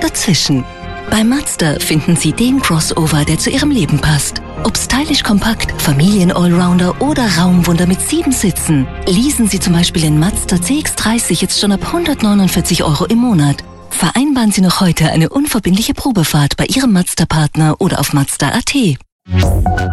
dazwischen. Bei Mazda finden Sie den Crossover, der zu Ihrem Leben passt. Ob stylisch kompakt, Familien-Allrounder oder Raumwunder mit 7 Sitzen. Leasen Sie zum Beispiel den Mazda CX-30 jetzt schon ab 149 € im Monat. Vereinbaren Sie noch heute eine unverbindliche Probefahrt bei Ihrem Mazda-Partner oder auf Mazda.at.